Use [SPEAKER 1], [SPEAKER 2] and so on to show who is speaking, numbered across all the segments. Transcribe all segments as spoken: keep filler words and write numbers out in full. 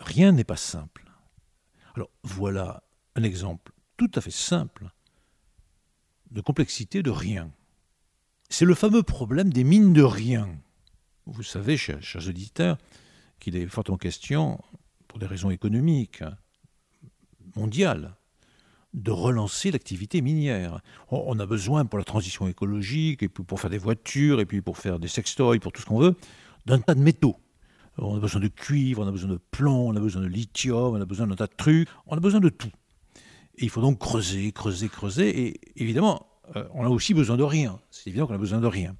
[SPEAKER 1] Rien n'est pas simple. Alors voilà un exemple tout à fait simple de complexité de rien. C'est le fameux problème des mines de rien. Vous savez, chers, chers auditeurs, qu'il est fortement question, pour des raisons économiques, mondiales, de relancer l'activité minière. On a besoin pour la transition écologique, et puis pour faire des voitures, et puis pour faire des sextoys, pour tout ce qu'on veut, d'un tas de métaux. On a besoin de cuivre, on a besoin de plomb, on a besoin de lithium, on a besoin d'un tas de trucs, on a besoin de tout. Et il faut donc creuser, creuser, creuser, et évidemment, euh, on a aussi besoin de rien. C'est évident qu'on a besoin de rien.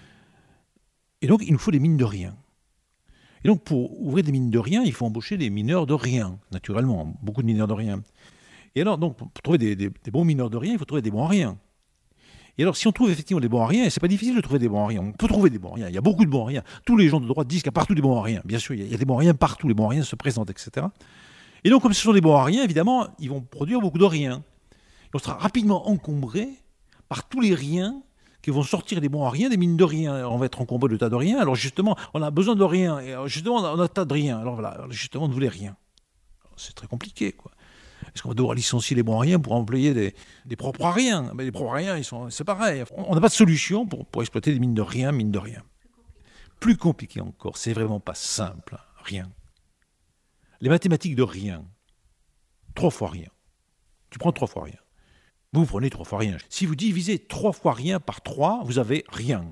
[SPEAKER 1] Et donc, il nous faut des mines de rien. Et donc, pour ouvrir des mines de rien, il faut embaucher des mineurs de rien, naturellement, beaucoup de mineurs de rien. Et alors, donc, pour trouver des, des, des bons mineurs de rien, il faut trouver des bons à rien. Et alors, si on trouve effectivement des bons à rien, et c'est pas difficile de trouver des bons à rien, on peut trouver des bons à rien, il y a beaucoup de bons à rien. Tous les gens de droite disent qu'il y a partout des bons à rien. Bien sûr, il y a, il y a des bons à rien partout, les bons à rien se présentent, et cetera. Et donc, comme ce sont des bons à rien, évidemment, ils vont produire beaucoup de rien. Et on sera rapidement encombré par tous les riens qui vont sortir des bons à rien, des mines de rien. On va être encombré de tas de rien. Alors justement, on a besoin de rien. Et justement, on a un tas de rien. Alors voilà, justement, on ne voulait rien. Alors, c'est très compliqué, quoi. Est-ce qu'on va devoir licencier les bons à rien pour employer des, des propres à rien? Mais les propres à rien, ils sont, c'est pareil. On n'a pas de solution pour, pour exploiter des mines de rien, mines de rien. Plus compliqué encore, c'est vraiment pas simple. Rien. Les mathématiques de rien. Trois fois rien. Tu prends trois fois rien. Vous prenez trois fois rien. Si vous divisez trois fois rien par trois, vous avez rien.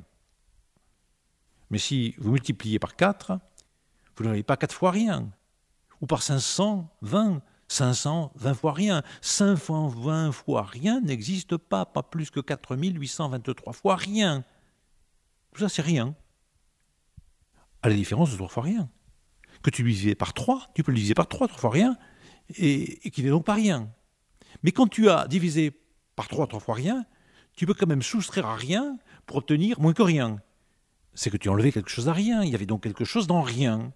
[SPEAKER 1] Mais si vous multipliez par quatre, vous n'avez pas quatre fois rien. Ou par cinq cent vingt. cinq cent vingt fois rien. cinq cent vingt fois rien n'existe pas, pas plus que quatre mille huit cent vingt-trois fois rien. Tout ça, c'est rien. À la différence de trois fois rien. Que tu divises par trois, tu peux le diviser par trois, trois fois rien, et, et qu'il n'est donc pas rien. Mais quand tu as divisé par trois, trois fois rien, tu peux quand même soustraire à rien pour obtenir moins que rien. C'est que tu as enlevé quelque chose à rien. Il y avait donc quelque chose dans rien.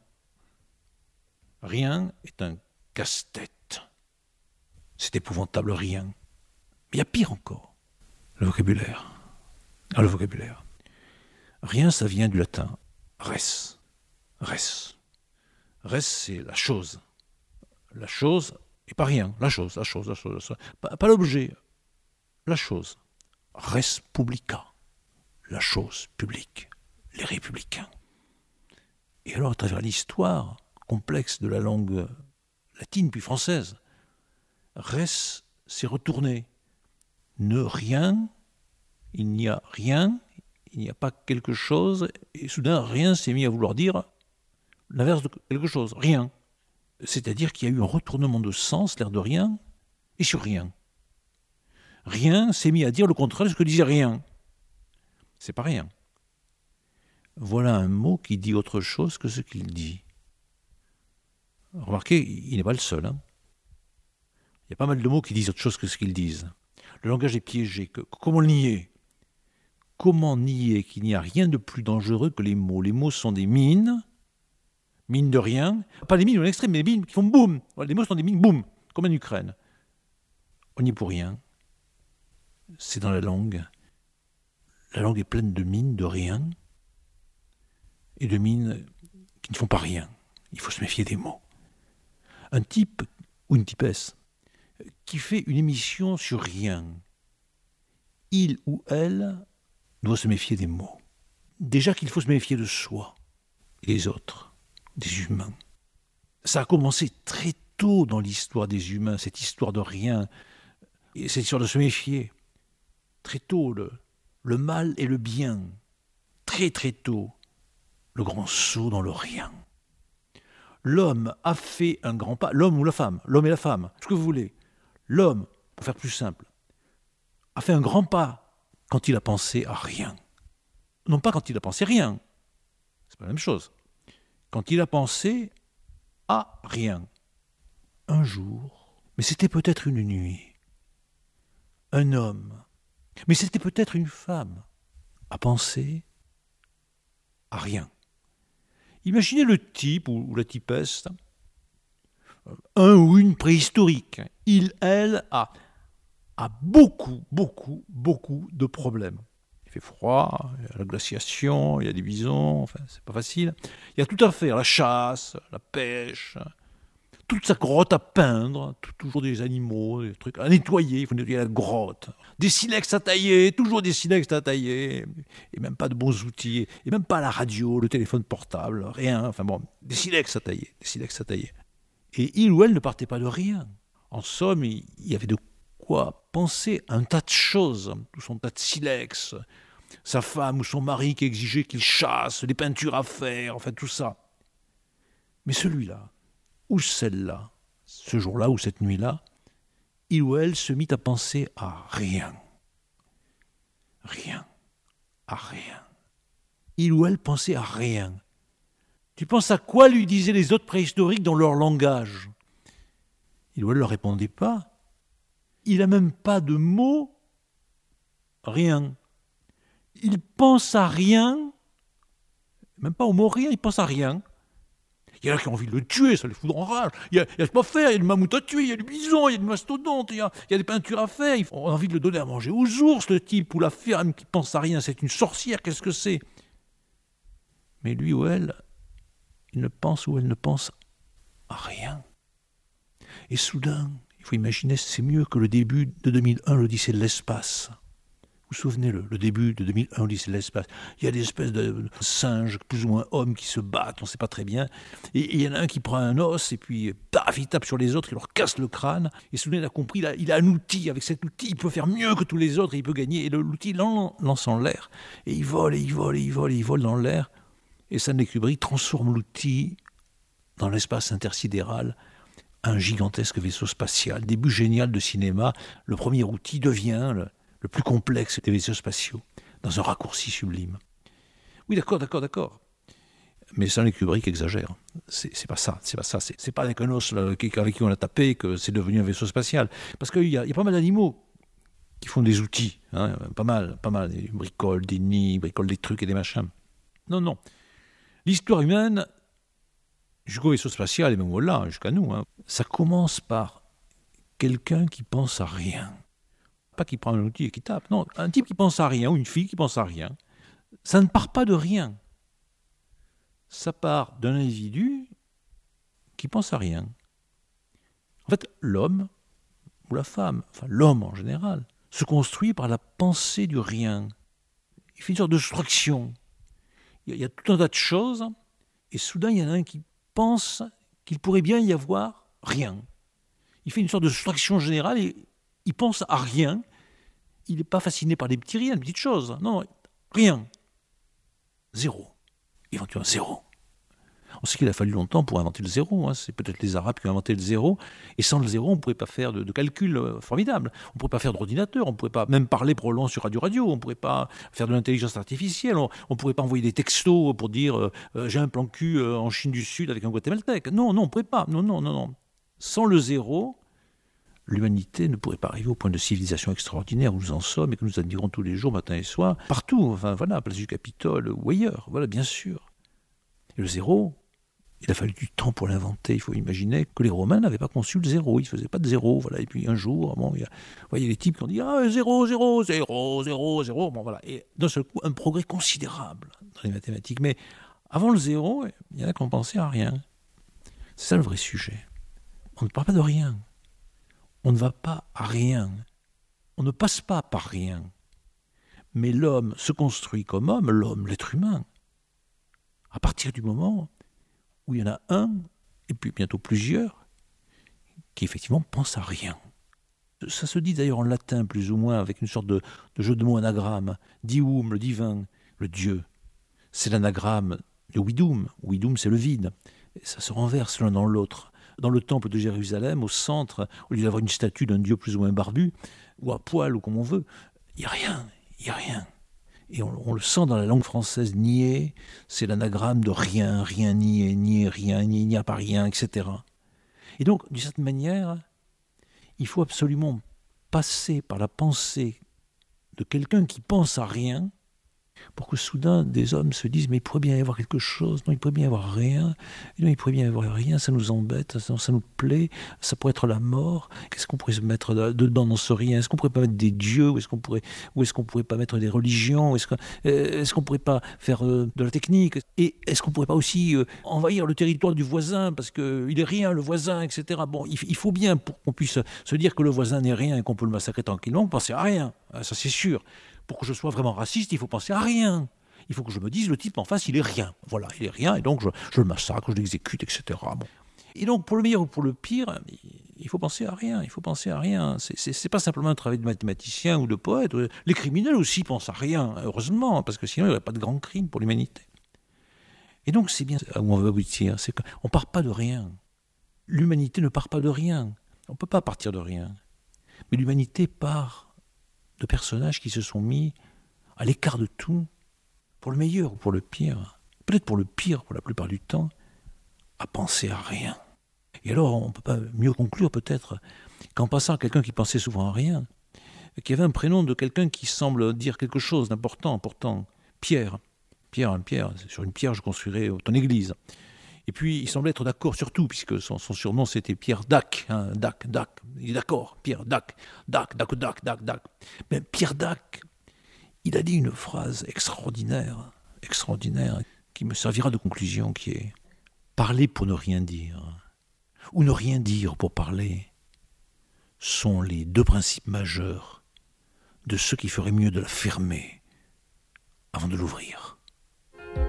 [SPEAKER 1] Rien est un casse-tête. C'est épouvantable, rien. Mais il y a pire encore. Le vocabulaire. Ah, le vocabulaire. Rien, ça vient du latin res. Res. Res, c'est la chose. La chose, et pas rien. La chose, la chose, la chose. La chose. Pas, pas l'objet. La chose. Res publica. La chose publique. Les républicains. Et alors, à travers l'histoire complexe de la langue latine puis française, res, c'est retourné. Ne rien, il n'y a rien, il n'y a pas quelque chose, et soudain, rien s'est mis à vouloir dire l'inverse de quelque chose, rien. C'est-à-dire qu'il y a eu un retournement de sens, l'air de rien, et sur rien. Rien s'est mis à dire le contraire de ce que disait rien. C'est pas rien. Voilà un mot qui dit autre chose que ce qu'il dit. Remarquez, il n'est pas le seul. Hein. Il y a pas mal de mots qui disent autre chose que ce qu'ils disent. Le langage est piégé. Que, comment le nier? Comment nier qu'il n'y a rien de plus dangereux que les mots? Les mots sont des mines, mines de rien. Pas des mines à l'extrême, mais des mines qui font boum. Voilà, les mots sont des mines boum, comme en Ukraine. On n'y est pour rien. C'est dans la langue. La langue est pleine de mines de rien et de mines qui ne font pas rien. Il faut se méfier des mots. Un type ou une typesse qui fait une émission sur rien, il ou elle doit se méfier des mots. Déjà qu'il faut se méfier de soi et des autres, des humains. Ça a commencé très tôt dans l'histoire des humains, cette histoire de rien, et cette histoire de se méfier. Très tôt, le, le mal et le bien. Très très tôt, le grand saut dans le rien. L'homme a fait un grand pas, l'homme ou la femme, l'homme et la femme, ce que vous voulez. L'homme, pour faire plus simple, a fait un grand pas quand il a pensé à rien. Non pas quand il a pensé rien, c'est pas la même chose. Quand il a pensé à rien. Un jour, mais c'était peut-être une nuit, un homme, mais c'était peut-être une femme, a pensé à rien. Imaginez le type ou la typesse, un ou une préhistorique. Il, elle, a, a beaucoup, beaucoup, beaucoup de problèmes. Il fait froid, il y a la glaciation, il y a des bisons, enfin, c'est pas facile. Il y a tout à faire, la chasse, la pêche, toute sa grotte à peindre, tout- toujours des animaux, des trucs à nettoyer, il faut nettoyer la grotte. Des silex à tailler, toujours des silex à tailler, et même pas de bons outils, et même pas la radio, le téléphone portable, rien, enfin bon, des silex à tailler, des silex à tailler. Et il ou elle ne partait pas de rien. En somme, il il y avait de quoi penser à un tas de choses, tout son tas de silex, sa femme ou son mari qui exigeait qu'il chasse, les peintures à faire, enfin tout ça. Mais celui-là, ou celle-là, ce jour-là ou cette nuit-là, il ou elle se mit à penser à rien. Rien. À rien. Il ou elle pensait à rien. Tu penses à quoi, lui disaient les autres préhistoriques dans leur langage? Il ou elle ne leur répondait pas. Il n'a même pas de mots. Rien. Il pense à rien. Même pas au mot rien, il pense à rien. Il y en a qui ont envie de le tuer, ça les fout en rage. Il y a, il y a ce pas faire, il y a du mammouth à tuer, il y a du bison, il y a du mastodonte, il y a, il y a des peintures à faire. On a envie de le donner à manger aux ours, le type, ou la femme qui pense à rien, c'est une sorcière, qu'est-ce que c'est? Mais lui ou elle, il ne pense ou elle ne pense à rien. Et soudain, il faut imaginer, c'est mieux que le début de deux mille un, l'Odyssée de l'espace. Vous vous souvenez, le, le début de deux mille un, l'Odyssée de l'espace, il y a des espèces de singes, plus ou moins hommes, qui se battent, on ne sait pas très bien. Et, et il y en a un qui prend un os, et puis paf, il tape sur les autres, il leur casse le crâne. Et soudain, il a compris, il a, il a un outil. Avec cet outil, il peut faire mieux que tous les autres, et il peut gagner. Et le, l'outil il lance en l'air. Et il vole, et il vole, et il vole, et il vole dans l'air. Et Stanley Kubrick transforme l'outil dans l'espace intersidéral, un gigantesque vaisseau spatial. Début génial de cinéma. Le premier outil devient le, le plus complexe des vaisseaux spatiaux, dans un raccourci sublime. Oui, d'accord, d'accord, d'accord. Mais Stanley Kubrick exagère. C'est, c'est pas ça, c'est pas ça. C'est, c'est pas avec un os là, avec qui on a tapé que c'est devenu un vaisseau spatial. Parce qu'il y a, il y a pas mal d'animaux qui font des outils. Hein, pas mal, pas mal. Ils bricolent des nids, ils bricolent des trucs et des machins. Non, non. L'histoire humaine, jusqu'au vaisseau spatial, et même voilà, jusqu'à nous, hein, ça commence par quelqu'un qui pense à rien. Pas qui prend un outil et qui tape. Non, un type qui pense à rien, ou une fille qui pense à rien. Ça ne part pas de rien. Ça part d'un individu qui pense à rien. En fait, l'homme, ou la femme, enfin l'homme en général, se construit par la pensée du rien. Il fait une sorte de soustraction. Il y a, il y a tout un tas de choses, et soudain, il y en a un qui pense qu'il pourrait bien y avoir rien. Il fait une sorte de soustraction générale et il pense à rien. Il n'est pas fasciné par des petits riens, des petites choses. Non, rien. Zéro. Éventuellement zéro. On sait qu'il a fallu longtemps pour inventer le zéro. Hein. C'est peut-être les Arabes qui ont inventé le zéro. Et sans le zéro, on ne pourrait pas faire de, de calcul euh, formidable. On ne pourrait pas faire d'ordinateur. On ne pourrait pas même parler probablement sur radio-radio. On ne pourrait pas faire de l'intelligence artificielle. On ne pourrait pas envoyer des textos pour dire euh, euh, j'ai un plan cul euh, en Chine du Sud avec un guatémaltèque. Non, non, on ne pourrait pas. Non, non, non, non. Sans le zéro, l'humanité ne pourrait pas arriver au point de civilisation extraordinaire où nous en sommes et que nous admirons tous les jours, matin et soir, partout. Enfin, voilà, place du Capitole ou ailleurs. Voilà, bien sûr. Et le zéro, il a fallu du temps pour l'inventer. Il faut imaginer que les Romains n'avaient pas conçu le zéro. Ils ne faisaient pas de zéro. Voilà. Et puis un jour, bon, il y a, vous voyez les types qui ont dit ah, zéro, zéro, zéro, zéro, zéro. Bon, voilà. Et d'un seul coup, un progrès considérable dans les mathématiques. Mais avant le zéro, il y en a qui ont pensé à rien. C'est ça le vrai sujet. On ne parle pas de rien. On ne va pas à rien. On ne passe pas par rien. Mais l'homme se construit comme homme, l'homme, l'être humain, à partir du moment où il y en a un, et puis bientôt plusieurs, qui effectivement pensent à rien. Ça se dit d'ailleurs en latin, plus ou moins, avec une sorte de, de jeu de mots anagramme. Dium, le divin, le Dieu. C'est l'anagramme de Widum. Widum, c'est le vide. Et ça se renverse l'un dans l'autre. Dans le temple de Jérusalem, au centre, au lieu d'avoir une statue d'un Dieu plus ou moins barbu, ou à poil, ou comme on veut, il n'y a rien, il n'y a rien. Et on, on le sent dans la langue française, nier, c'est l'anagramme de rien, rien nier, nier rien, il n'y a pas rien, et cetera. Et donc, d'une certaine manière, il faut absolument passer par la pensée de quelqu'un qui pense à rien pour que soudain des hommes se disent mais il pourrait bien y avoir quelque chose, non il pourrait bien y avoir rien, non il pourrait bien y avoir rien, ça nous embête, ça, ça nous plaît, ça pourrait être la mort, qu'est-ce qu'on pourrait se mettre dedans dans ce rien, est-ce qu'on pourrait pas mettre des dieux, ou est-ce qu'on pourrait, ou est-ce qu'on pourrait pas mettre des religions, est-ce, que, euh, est-ce qu'on pourrait pas faire euh, de la technique, et est-ce qu'on pourrait pas aussi euh, envahir le territoire du voisin, parce qu'il est rien le voisin, et cetera. Bon, il, il faut bien pour qu'on puisse se dire que le voisin n'est rien et qu'on peut le massacrer tranquillement, penser à rien, ça c'est sûr. Pour que je sois vraiment raciste, il faut penser à rien. Il faut que je me dise, le type en face, il est rien. Voilà, il est rien, et donc je, je le massacre, je l'exécute, et cetera. Bon. Et donc, pour le meilleur ou pour le pire, il faut penser à rien, il faut penser à rien. C'est, c'est, c'est pas simplement un travail de mathématicien ou de poète. Les criminels aussi pensent à rien, heureusement, parce que sinon, il n'y aurait pas de grand crime pour l'humanité. Et donc, c'est bien où on veut aboutir, c'est qu'on ne part pas de rien. L'humanité ne part pas de rien. On ne peut pas partir de rien. Mais l'humanité part de personnages qui se sont mis à l'écart de tout, pour le meilleur ou pour le pire, peut-être pour le pire pour la plupart du temps, à penser à rien. Et alors on ne peut pas mieux conclure peut-être qu'en passant à quelqu'un qui pensait souvent à rien, qui avait un prénom de quelqu'un qui semble dire quelque chose d'important, pourtant, Pierre. Pierre, Pierre, sur une pierre je construirai ton église. Et puis, il semblait être d'accord sur tout, puisque son, son surnom, c'était Pierre Dac. Hein, Dac, Dac. Il est d'accord, Pierre Dac. Dac, Dac, Dac, Dac, Dac. Mais Pierre Dac, il a dit une phrase extraordinaire, extraordinaire, qui me servira de conclusion, qui est « Parler pour ne rien dire, ou ne rien dire pour parler, sont les deux principes majeurs de ceux qui feraient mieux de la fermer avant de l'ouvrir. »